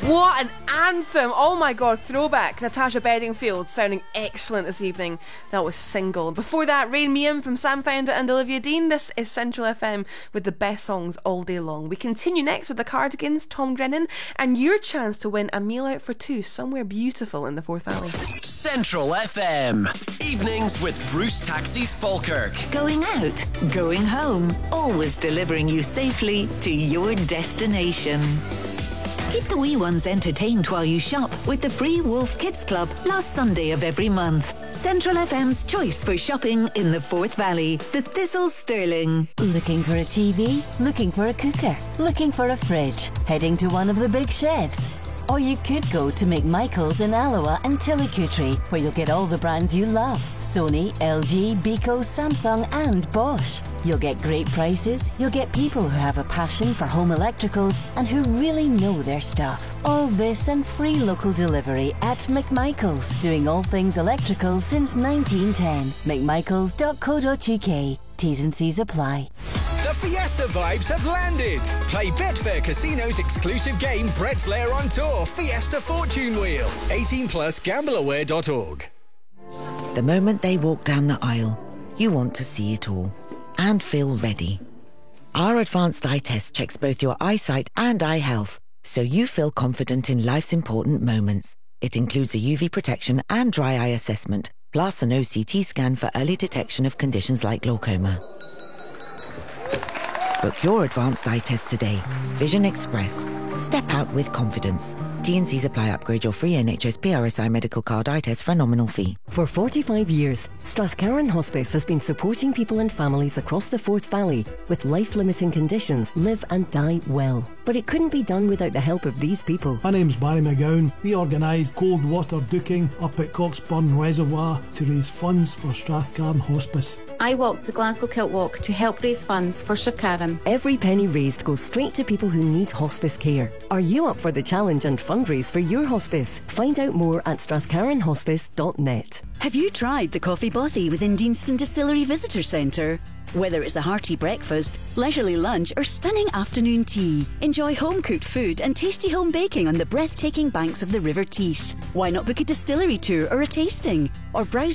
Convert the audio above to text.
What an anthem! Oh my god, throwback. Natasha Bedingfield sounding excellent this evening. That was Single. Before that, Rain Me In from Sam Fender and Olivia Dean. This is Central FM with the best songs all day long. We continue next with the Cardigans, Tom Drennan, and your chance to win a meal out for two somewhere beautiful in the Forth Valley. Central FM. Evenings with Bruce Taxis Falkirk. Going out, going home, always delivering you safely to your destination. Keep the wee ones entertained while you shop with the free Wolf Kids Club last Sunday of every month. Central FM's choice for shopping in the Forth Valley. The Thistles Stirling. Looking for a TV? Looking for a cooker? Looking for a fridge? Heading to one of the big sheds? Or you could go to McMichael's in Alloa and Tillicoultry, where you'll get all the brands you love. Sony, LG, Beko, Samsung and Bosch. You'll get great prices, you'll get people who have a passion for home electricals and who really know their stuff. All this and free local delivery at McMichael's, doing all things electrical since 1910. McMichaels.co.uk. T's and C's apply. The Fiesta vibes have landed. Play Betfair Casino's exclusive game Bread Flair on Tour, Fiesta Fortune Wheel. 18 plus gambleaware.org. The moment they walk down the aisle, you want to see it all and feel ready. Our advanced eye test checks both your eyesight and eye health, so you feel confident in life's important moments. It includes a UV protection and dry eye assessment, plus an OCT scan for early detection of conditions like glaucoma. Book your advanced eye test today. Vision Express. Step out with confidence. T&Cs apply. Upgrade your free NHS PRSI medical card eye test for a nominal fee. For 45 years, Strathcarron Hospice has been supporting people and families across the Forth Valley with life-limiting conditions live and die well. But it couldn't be done without the help of these people. My name's Barry McGowan. We organised cold water duking up at Coxburn Reservoir to raise funds for Strathcarron Hospice. I walked the Glasgow Kilt Walk to help raise funds for Strathcarron. Every penny raised goes straight to people who need hospice care. Are you up for the challenge and fundraise for your hospice? Find out more at strathcarronhospice.net. Have you tried the coffee bothy within Deanston Distillery Visitor Centre? Whether it's a hearty breakfast, leisurely lunch or stunning afternoon tea, enjoy home-cooked food and tasty home baking on the breathtaking banks of the River Teith. Why not book a distillery tour or a tasting? Or browse